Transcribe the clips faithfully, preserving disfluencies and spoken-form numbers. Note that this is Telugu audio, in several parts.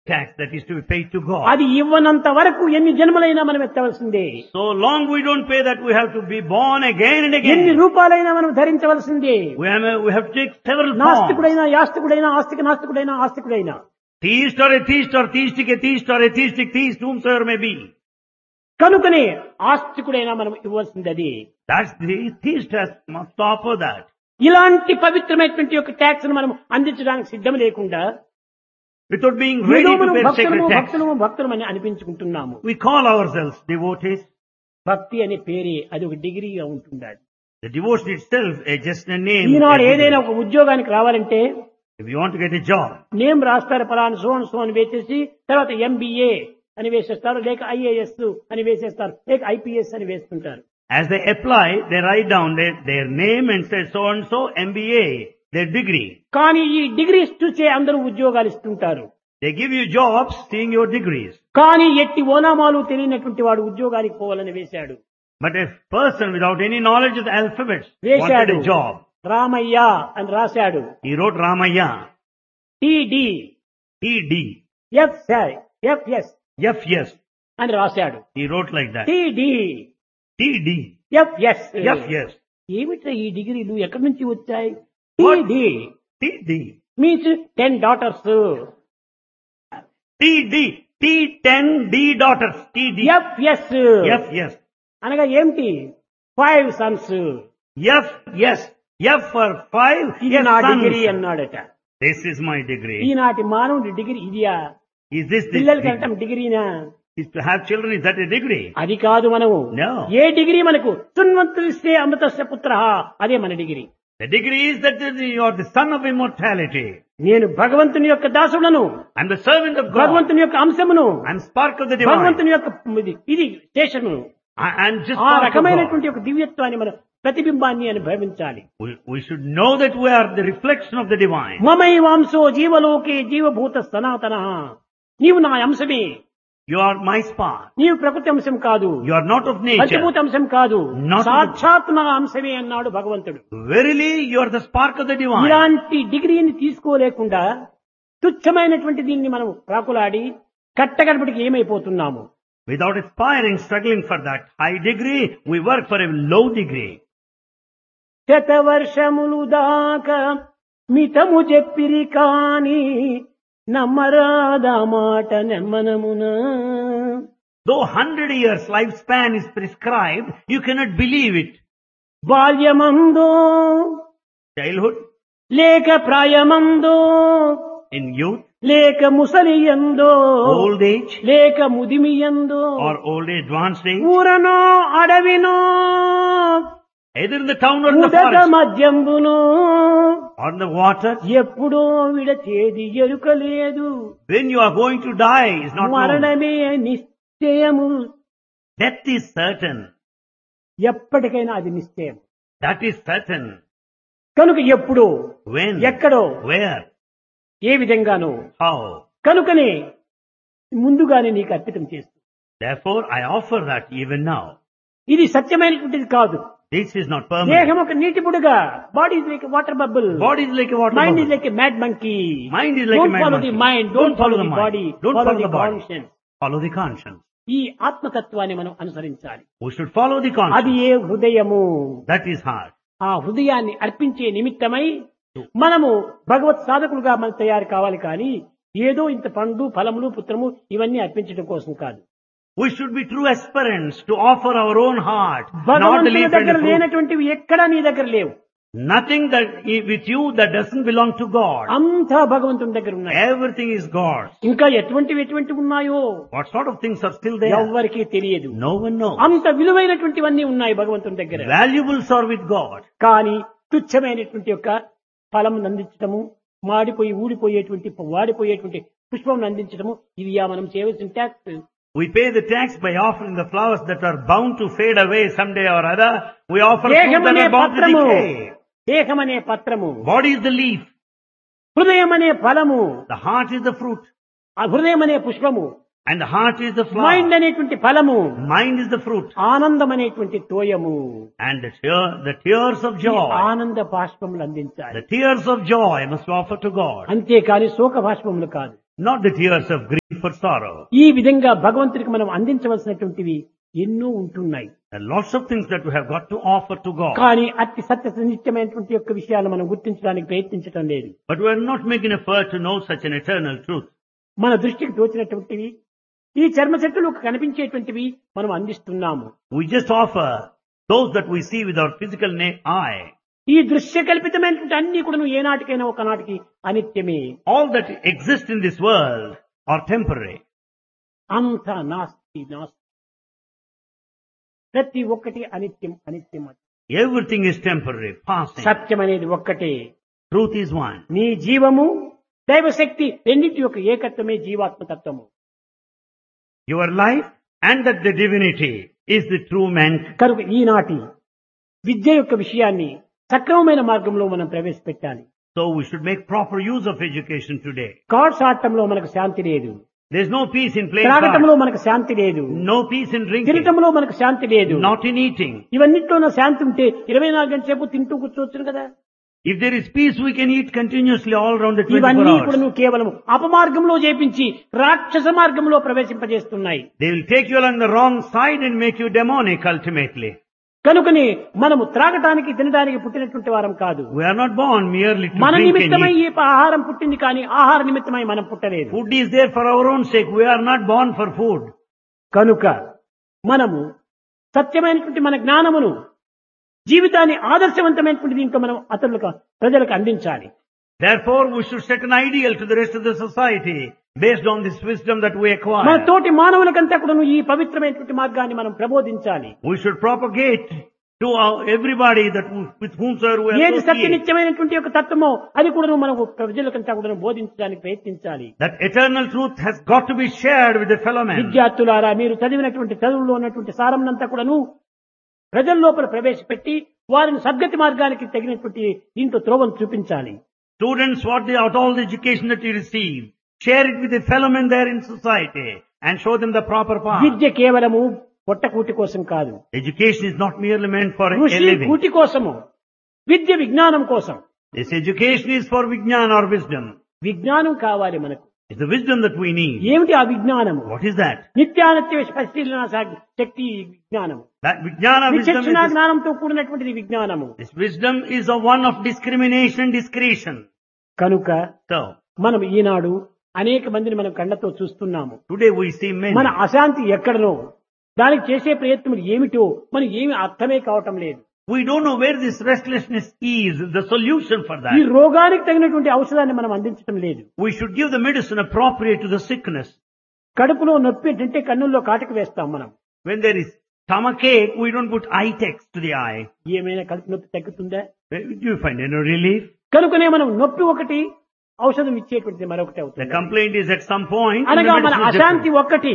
tax that is to be paid to God. అది ఇవ్వనంత వరకు ఎన్ని జన్మలైనా మనం ఎత్తవలసిందే. So long we don't pay that, we have to be born again and ఎన్ని again. రూపాలైనా మనం ధరించవలసిందే. We have, we have to take several forms. నాస్తికుడైనా యాస్తికుడైనా ఆస్తిక నాస్తికుడైనా ఆస్తికుడైనా Theist or atheist or theistic atheist or atheistic theist, whomsoever may be. కనుకనే ఆస్తికుడైనా మనం ఇవ్వాల్సింది అది. That's the theist has must offer that. ఇలాంటి పవిత్రమైనటువంటి యొక్క ట్యాక్స్ ను మనం అందించడానికి సిద్ధం లేకుండా Without being ఏదో ready to మనం pay భక్తులము sacred tax. భక్తులము భక్తులం అని అనిపించుకుంటున్నాము. We call ourselves devotees. భక్తి అనే పేరే అది ఒక డిగ్రీగా ఉంటుంది. The devotion itself is just a name. Eenadu a degree. ఏదైనా ఒక ఉద్యోగానికి రావాలంటే If you want to get a job, name రాస్తారు పలానా సో అండ్ సో అని వేసేసి తర్వాత ఎంబీఏ అని వేసేస్తారు, లేక ఐఏఎస్ అని వేసేస్తారు, లేక ఐపీఎస్ అని వేస్తుంటారు. as they apply, they write down their, their name and say so and so M B A, their degree. కానీ ఈ డిగ్రీస్ చూసే అందరూ ఉద్యోగాలు ఇస్తుంటారు. They give you jobs seeing your degrees. కానీ ఎట్టి ఓనామాలు తెలియనటువంటి వాడు ఉద్యోగానికి పోవాలని వేశాడు. But a person without any knowledge of the alphabets wanted వేశాడు a job. రామయ్య అని రాశాడు. He wrote Ramaya, టిడి T D, F FS F yes. అని రాశాడు. He wrote like that. టిడి T D, FS F yes. ఏమిట్రా ఈ డిగ్రీలు ఎక్కడి నుంచి వచ్చాయి? What? టిడి T D, means ten daughters, T D, T ten D daughters, T D, FS F yes. అనగా ఏమిటి? Five Sons. F yes. F for five, ఇది yes నా sons. డిగ్రీ అన్నాడట. This is my degree. ఈనాటి మానవుడి డిగ్రీ ఇదియా? Is this the పిల్లలకి degree? అంటాం డిగ్రీనా? Is to have children, is that a degree? అది కాదు. మనము No. ఏ డిగ్రీ మనకు సున్వంతులిస్తే అమృతస్య పుత్ర, అదే మన degree. The degree is that you are the son of immortality. నేను భగవంతుని యొక్క దాసుడను, I'm the servant of God. భగవంతుని యొక్క అంశమును, I'm spark of the divine. భగవంతుని యొక్క ఇది- ఇది శేషమును. I- I'm just ఆ spark of God. రకమైనటువంటి ఒక దివ్యత్వాన్ని మన ప్రతిబింబాన్ని అనుభవించాలి. We, we should know that we are the reflection of the divine. మమై వాంశో జీవలోకే జీవభూత సనాతన. నీవు నా అంశమే, You are my spark. నీవు ప్రకృతి అంశం కాదు, You are not of nature. పంచభూత అంశం కాదు, Not- సాక్షాత్ నా అంశమే అన్నాడు భగవంతుడు. Verily, you are the spark of the divine. ఇలాంటి డిగ్రీని తీసుకోలేకుండా తుచ్చమైనటువంటి దీన్ని మనం ప్రాకులాడి కట్టగడపటికి ఏమైపోతున్నాము? Without aspiring, struggling for that high degree, we work for a low degree. శతవర్షములు దాకా మితము చెప్పిరి కాని నమ్మరాదా మాట నెమ్మనమున. Though hundred years lifespan is prescribed, you cannot believe it. బాల్యమందో Childhood, లేక ప్రాయమందో in youth, లేక ముసలియందో old age, లేక ముదిమియందో or old age, advanced age, ఊరనో అడవినో either in the town or in the ఉదక forest, మద్యంబునో or in the water. ఎప్పుడో విడచేది ఎరుకలేదు. When you are going to die is not known. మరణమే నిశ్చయము. Death is certain. ఎప్పటికైనా అది నిశ్చయం. That is certain. కనుక ఎప్పుడో When? ఎక్కడో Where? A విధంగానో How? కనుకనే ముందుగానే నీకు అర్పితం చేస్తుంది. Therefore, I offer that even now. ఇది సత్యమైనటువంటిది కాదు. This is not permanent. దేహం ఒక నీటి బుడగా, body is like water bubble, Body is like a water mind bubble. Is like a mad monkey. Mind is like a don't mad follow the monkey. Mind, don't follow the body, Don't follow follow the the body. Conscience. Follow the conscience. ఈ ఆత్మతత్వాన్ని మనం అనుసరించాలి. We should follow the అది conscience. ఏ హృదయము. That is heart. ఆ హృదయాన్ని అర్పించే నిమిత్తమై మనము భగవత్ సాధకులుగా మనం తయారు కావాలి. కానీ ఏదో ఇంత పండు ఫలములు పుత్రము ఇవన్నీ అర్పించడం కోసం కాదు. We should be true aspirants to offer our own heart, not the భగవంతుని leaf and దగ్గర the fruit. లేనటువంటివి ఎక్కడా నీ దగ్గర లేవు. Nothing that i- with you that doesn't belong to God. అంతా భగవంతుని దగ్గర ఉన్నాయి. Everything is God's. ఇంకా ఎటువంటివి ఎటువంటి ఉన్నాయో What sort of things are still there? ఎవ్వరికీ తెలియదు. No one knows. అంత విలువైనటువంటివన్నీ ఉన్నాయి భగవంతుని దగ్గర. Valuables are with God. కానీ తుచ్చమైనటువంటి యొక్క ఫలం అందించటము, మాడిపోయి ఊడిపోయేటువంటి వాడిపోయేటువంటి పుష్పం అందించటము, ఇది యా మనం చేయవలసిన tax. We pay the tax by offering the flowers that are bound to fade away someday or other. We offer fruit that దేహమనే are bound to పత్రము, decay. దేహమనే పత్రము, Body is the leaf. హృదయం అనే ఫలము, The heart is the fruit. ఆ హృదయం అనే పుష్పము, And the heart is the mind flower. అనేటువంటి ఫలము, Mind is the fruit. ఆనందం అనేటువంటి తోయము. And the, tear, the tears of ఈ joy. ఆనంద బాష్పములు అందించాలి. The tears of joy must offer to God. అంతేకాని శోక బాష్పములు కాదు. not the tears of grief or sorrow. ఈ విధంగా భగవంతుడికి మనం అందించవలసినటువంటివి ఎన్నో ఉంటున్నాయి. There are lots of things that we have got to offer to God. కానీ అతి సత్య నిత్యమైనటువంటి యొక్క విషయాలు మనం గుర్తించడానికి ప్రయత్నించడం లేదు. But we are not making effort to know such an eternal truth. మన దృష్టికి తోచినటువంటివి ఈ చర్మ చెట్టులకు కనిపించేటువంటివి మనం అందిస్తున్నాము. We just offer those that we see with our physical na- eye. ఈ దృశ్య కల్పితమైనటువంటి అన్ని కూడా ఏనాటికైనా ఒకనాటికి అనిత్యమే. All that exists in this world are temporary. అంత నాస్తి నాస్తి ప్రతి ఒక్కటి అనిత్యం అనిత్యం. Everything is temporary, passing. సత్యం అనేది ఒక్కటే. Truth is one. నీ జీవము దైవశక్తి రెండింటి యొక్క ఏకత్వమే జీవాత్మతత్వము. Your life and that the divinity is the true man. కనుక ఈనాటి విద్య యొక్క విషయాన్ని సక్రమమైన మార్గంలో మనం ప్రవేశపెట్టాలి. So we should make proper use of education today. Cards ఆడటంలో మనకు శాంతి లేదు. There is no peace in playing త్రాగటంలో cards. మనకు శాంతి లేదు. No peace in drinking. తినటంలో మనకు శాంతి లేదు. Not in eating. ఇవన్నిటిలో శాంతి ఉంటే ఇరవై నాలుగు గంటల సేపు తింటూ కూర్చోవచ్చు కదా. If there is peace, we can eat continuously all around the ఇవన్నీ twenty-four కూడా hours. నువ్వు కేవలం అపమార్గంలో చేపించి రాక్షస మార్గంలో ప్రవేశింపజేస్తున్నాయి. They will take you along the wrong side and make you demonic ultimately. కనుకని మనము త్రాగటానికి తినడానికి పుట్టినటువంటి వారం కాదు. We are not born merely to మన drink and నిమిత్తమై eat. ఈ ఆహారం పుట్టింది కానీ ఆహార నిమిత్తమై మనం పుట్టలేదు. Food is there for our own sake. We are not born for food. కనుక మనము సత్యమైనటువంటి మన జ్ఞానమును జీవితాన్ని ఆదర్శవంతమైనటువంటి దీంట్లో మనం అతరులకు ప్రజలకు అందించాలి. Therefore, we should set an ideal to the rest of the society based on this wisdom that we మన acquire. తోటి మానవులకంతా కూడా ఈ పవిత్రమైనటువంటి మార్గాన్ని మనం ప్రబోధించాలి. We should propagate to our, everybody that with whomsoever we ఏది సత్య associate. నిత్యమైనటువంటి యొక్క తత్వమో అది కూడా మనం ప్రజలకంతా కూడా బోధించడానికి ప్రయత్నించాలి. That eternal truth has got to be shared with the fellow men. విద్యార్థులారా, మీరు చదివినటువంటి చదువులో ఉన్నటువంటి సారంనంతా కూడాను ప్రజల లోపల ప్రవేశపెట్టి వారిని సద్గతి మార్గానికి తగినటువంటి దీంట్లో త్రోవను చూపించాలి. Students, what they out all the education that you receive, share it with the fellow men there in society and show them the proper path. విద్య కేవలము పొట్టకూటి కోసం కాదు. Education is not merely meant for a కృషి living. కూటి కోసము, విద్య విజ్ఞానం కోసం. This education is for vijnana or wisdom. విజ్ఞానం కావాలి మనకు. It's the wisdom that we need. ఏమిటి ఆ విజ్ఞానము? What is that? నిత్యానిత్య పరిశీలన శక్తి విజ్ఞానము. That vijnana wisdom విచక్షణ is, జ్ఞానంతో కూడినటువంటిది విజ్ఞానము. this wisdom is a one of discrimination and discretion. కనుక So, మనం ఈనాడు అనేక మందిని మనం కళ్ళతో చూస్తున్నాము. today we see many. మన అశాంతి ఎక్కడనో, దానికి చేసే ప్రయత్నం ఏమిటో మనం ఏమి అర్థమే కావటం లేదు. We don't know where this restlessness is, the solution for ఈ that. రోగానికి తగినటువంటి ఔషధాన్ని మనం అందించడం లేదు. We should give the medicine appropriate to the sickness. కడుపులో నొప్పి అంటే కన్నుల్లో కాటుకు వేస్తాం మనం. When there is stomachache, we don't put eye text to the eye. ఏమైనా కడుపు నొప్పి తగ్గుతుందా? Do you find any relief? కనుకనే మనం నొప్పి ఒకటి, ఔషధం ఇచ్చేటువంటిది మరొకటి The అవుతుంది. complaint is at some point. and the అనగా మన medicine is అశాంతి different. ఒక్కటి,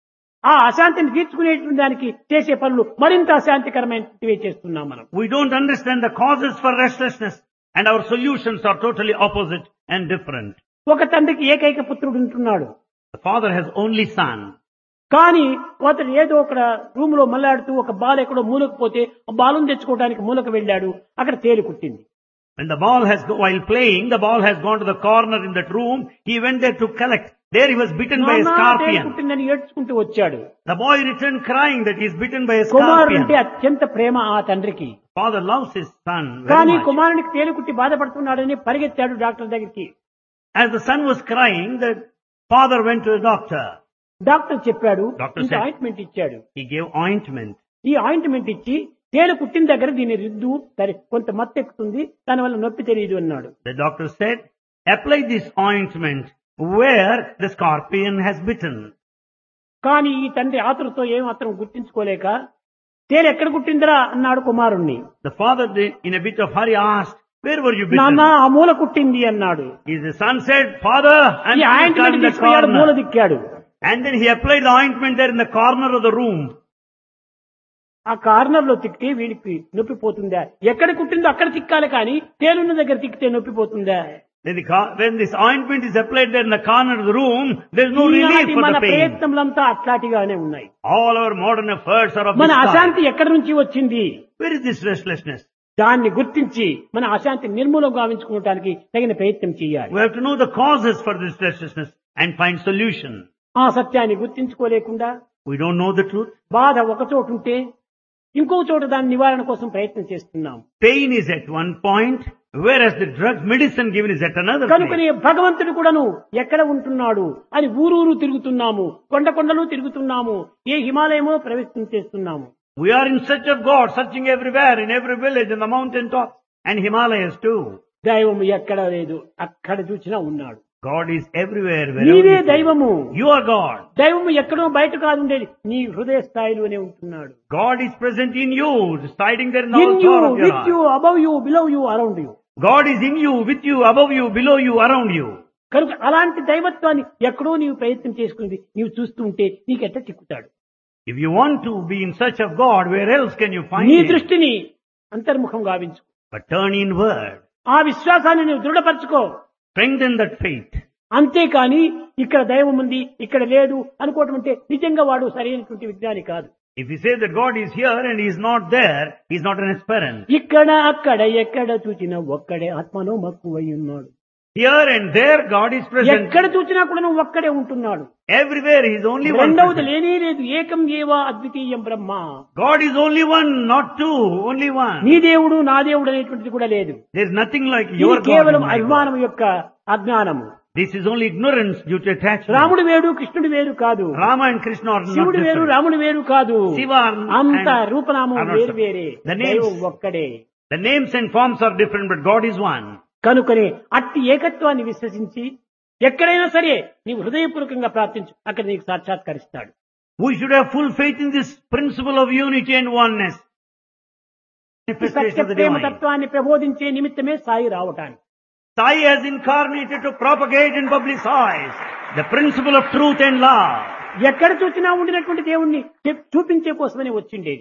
ఆ అశాంతిని తీర్చుకునేటువంటి దానికి చేసే పనులు మరింత అశాంతికరమైనవి చేస్తున్నాం మనం. We don't understand the causes for restlessness and our solutions are totally opposite and different. ఒక తండ్రికి ఏకైక పుత్రుడు ఉంటున్నాడు. The father has only son. కానీ అతను ఏదో ఒక రూమ్ లో మల్లాడుతూ ఒక బాల్ ఎక్కడో మూలకు పోతే ఆ బాలును తెచ్చుకోవడానికి మూలకు వెళ్ళాడు. అక్కడ తేలు కుట్టింది. When the ball has, go- while playing, the ball has gone to the corner in that room. He went there to collect. There he was bitten by a నాన్నా, తేలు scorpion. కుట్టిందని ఏడ్చుకుంటూ వచ్చాడు. The boy returned crying that he is bitten by a కుమారుడు అంటే scorpion. అత్యంత ప్రేమ ఆ తండ్రికి. Father loves his son కానీ very much. కుమారునికి తేలు కుట్టి బాధపడుతున్నాడని పరిగెత్తాడు డాక్టర్ దగ్గరికి. As the son was crying, the father went to the doctor. Doctor చెప్పాడు, Doctor ఇంత said- ఆయింట్మెంట్ ఇచ్చాడు. He gave ointment. ఈ ఆయింట్మెంట్ ఇచ్చి తేలు కుట్టిన దగ్గర దీన్ని రిద్దు, సరే కొంత మత్తు ఎక్కుతుంది, దానివల్ల నొప్పి తెలియదు అన్నాడు. The doctor said, apply this ointment where the scorpion has bitten. కానీ ఈ తండ్రి ఆతురతో ఏం మాత్రం గుర్తించుకోలేక తేలు ఎక్కడ కుట్టిందిరా అన్నాడు కుమారుణ్ణి. The father, did- in a bit of hurry, asked, where were you నాన్న bitten? ఆ మూల కుట్టింది అన్నాడు. His son said, Father, and ఈ ఆయింట్మెంట్ in the తీసుకున్నాడు, మూల corner. దిక్కాడు. And then he applied the ointment there in the corner of the room. ఆ కార్నర్ లో తిక్కితే వీడికి నొప్పి పోతుందా? ఎక్కడ కుట్టిందో అక్కడ తిక్కాలి కానీ తేలున్న దగ్గర తిక్కితే నొప్పి పోతుందా? Then the, co- when this ointment is applied there in the corner of the room, there is no relief ఈనాటి for మన the pain. ప్రయత్నములంతా అట్లాంటిగానే ఉన్నాయి. All our modern efforts are of మన this kind. అశాంతి ఎక్కడి నుంచి వచ్చింది? Where is this restlessness? దాన్ని గుర్తించి మన అశాంతి నిర్మూలం గావించుకోవడానికి తగిన ప్రయత్నం చేయాలి. We have to know the causes for this restlessness and find solution. ఆ సత్యాన్ని గుర్తించుకోలేకుండా We don't know the truth. బాధ ఒక చోటు ఉంటే ఇంకో చోట దాని నివారణ కోసం ప్రయత్నం చేస్తున్నాం. Pain is at one point, whereas the drug medicine given is at another కనుకనే place. భగవంతుడు కూడాను ఎక్కడ ఉంటున్నాడు అని ఊరూరు తిరుగుతున్నాము, కొండ కొండలు తిరుగుతున్నాము, ఏ హిమాలయమో ప్రవేశం చేస్తున్నాము. We are in search of God, searching everywhere, in every village, in the mountain top, and Himalayas too. దైవము ఎక్కడ లేదు, అక్కడ చూసినా ఉన్నాడు. God is everywhere, wherever నీవే you go. దైవము. You are God. దైవము ఎక్కడో బయట కాదు ఉండేది, నీ హృదయ స్థాయిలోనే ఉంటున్నాడు. God is present in you, residing there in the in whole you, core of your with you, heart. Above you, below you, around you. God is in you, with you, above you, below you, around you. కనుక అలాంటి దైవత్వాన్ని ఎక్కడో నీవు ప్రయత్నం చేసుకుని నీవు చూస్తూ ఉంటే నీకెట్ట చిక్కుతాడు. If you want to be in search of God, where else can you find నీ Him? దృష్టిని అంతర్ముఖం గావించు. But turn inward. ఆ విశ్వాసాన్ని నువ్వు దృఢపరచుకో. Strengthen that faith. అంతేకాని ఇక్కడ దైవం ఉంది ఇక్కడ లేదు అనుకోవటం అంటే నిజంగా వాడు సరైనటువంటి విజ్ఞాని కాదు. If you say that God is here and He is not there, He is not an aspirant. ఇక్కడ అక్కడ ఎక్కడ చూచినా ఒక్కడే ఆత్మలో మక్కువై ఉన్నాడు. Here and there, God is present. ఎక్కడ చూచినా కూడా నువ్వు ఒక్కడే ఉంటున్నాడు. Everywhere, He is only one. రెండవది present. లేనే లేదు, ఏకం ఏవా అద్వితీయం బ్రహ్మ. God is only one, not two, only one. నీ దేవుడు నా దేవుడు అనేటువంటిది కూడా లేదు. There is nothing like ఇది your God. కేవలం and my God. అభిమానం యొక్క అజ్ఞానము. This is only ignorance due to attachment. రాముడు వేరు కృష్ణుడు వేరు కాదు, Rama and Krishna are not శివుడు వేరు different. రాముడు వేరు కాదు, Shiva అంత and రూపనామం are not వేరు separate. వేరే, The names- దైవం ఒక్కడే. The names and forms are different, but God is one. కనుకనే అట్టి ఏకత్వాన్ని విశ్వసించి ఎక్కడైనా సరే నీవు హృదయపూర్వకంగా ప్రార్థించు, అక్కడ నీకు సాక్షాత్కరిస్తాడు. We should have full faith in this principle of unity and oneness. Manifestation Satya of the Prema divine. తత్వాన్ని ప్రబోధించే నిమిత్తమే సాయి రావటానికి. Sai has incarnated to propagate and publicize the principle of truth and love. ఎక్కడ చూసినా ఉండినటువంటి దేవుణ్ణి చెప్- చూపించే కోసమని వచ్చిండేది.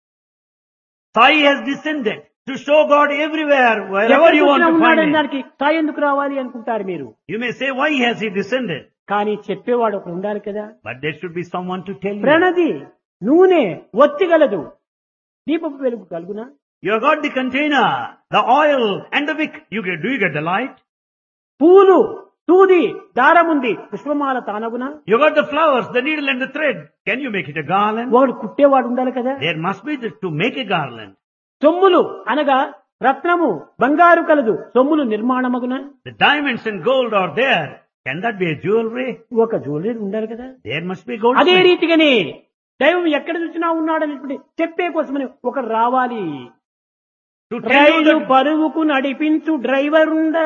Sai has descended to show God everywhere, ఎక్కడ wherever you want చూసినా to find ఉన్నాడని Him. దానికి సాయి ఎందుకు రావాలి అనుకుంటారు మీరు. You may say, why has He descended? కానీ చెప్పేవాడు ఒకడు ఉండాలి కదా. But there should be someone to tell you. ప్రణది నూనె ఒత్తిగలదు, దీపపు వెలుగు కలుగునా. You have got the container, the oil and the wick. You get, do you get the light? పూలు తూది దారముంది, పుష్పమాల తానగునా. You got the flowers, the needle and the thread. Can you make it a garland? వాడు కుట్టేవాడు ఉండాలి కదా. There must be the, to make a garland. సొమ్ములు అనగా రత్నము బంగారు కలదు, సొమ్ములు నిర్మాణమగునా. The diamonds and gold are there. Can that be a jewelry? ఒక జ్యువెలరీ ఉండాలి కదా. There must be gold. అదే రీతిగానే దైవం ఎక్కడ చూసినా ఉన్నాడనేటువంటి చెప్పే కోసమని ఒకడు రావాలి. To tell you rail that పరుగుకు నడిపించు డ్రైవర్ ఉండ,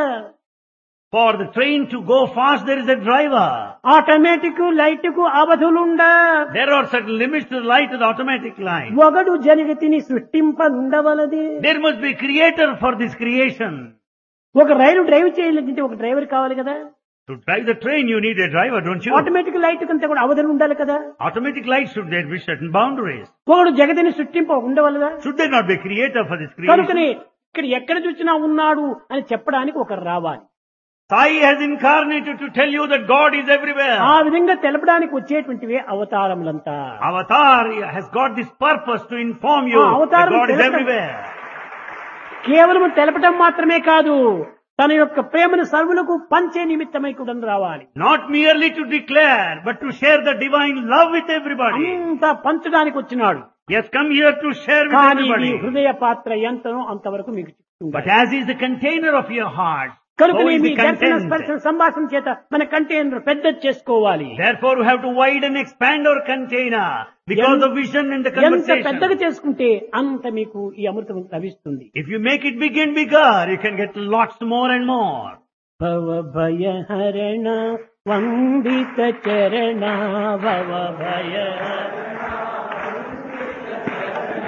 for the train to go fast, there is a driver. Automatic light కు అవధులుండ, There are certain limits to the light of the automatic light. ఒకడు జగతిని సృష్టింపనుండవలది. There must be a creator for this creation. ఒక రైలు డ్రైవ్ చేయాలంటే ఒక డ్రైవర్ కావాలి కదా. To drive the train, you need a driver, don't you? Automatic light కంటే కూడా అవధులు ఉండాలి కదా. Automatic lights should there be certain boundaries. ఒకడు జగతిని సృష్టింప ఉండవలదా. Should there not be a creator for this creation? కనుకనే ఇక్కడ ఎక్కడ చూసినా ఉన్నాడు అని చెప్పడానికి ఒకరు రావాలి. Sai has incarnated to tell you that God is everywhere. ఆ విధంగా తెలపడానికి వచ్చేటువంటివే అవతారములంతా. Avatar has got this purpose to inform you Ah, that Avatar God is telapam- everywhere. కేవలం తెలపటం మాత్రమే కాదు, తన యొక్క ప్రేమను సర్వులకు పంచే నిమిత్తమై కూడా రావాలి. Not merely to declare, but to share the divine love with everybody. అంతా పంచడానికి వచ్చినాడు. He has come here to share with కానీ మీ everybody. హృదయ పాత్ర ఎంతనో అంతవరకు మీకు But చెప్తుంది. as is the container of your heart, కనుక so is మీ the దర్శన content. స్పర్శన సంభాషణ చేత మన కంటైనర్ పెద్దది చేసుకోవాలి. Therefore, we have to widen and expand our container because of vision and the ఎంత పెద్దగా conversation. చేసుకుంటే అంత మీకు ఈ అమృతం లభిస్తుంది. If you make it big and bigger, you can get lots more and more. భవ భయ హరణ వందిత చరణ భవ భయ